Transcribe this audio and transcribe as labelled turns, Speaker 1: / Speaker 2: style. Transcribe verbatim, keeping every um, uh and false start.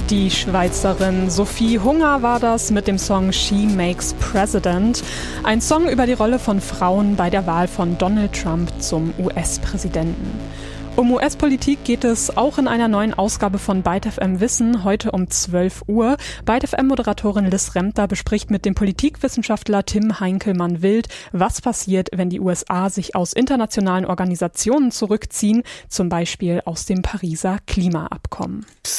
Speaker 1: Die Schweizerin Sophie Hunger war das mit dem Song She Makes President. Ein Song über die Rolle von Frauen bei der Wahl von Donald Trump zum U S-Präsidenten. Um U S-Politik geht es auch in einer neuen Ausgabe von Byte F M Wissen, heute um zwölf Uhr. Byte F M-Moderatorin Liz Remter bespricht mit dem Politikwissenschaftler Tim Heinkelmann-Wild, was passiert, wenn die U S A sich aus internationalen Organisationen zurückziehen, zum Beispiel aus dem Pariser Klimaabkommen.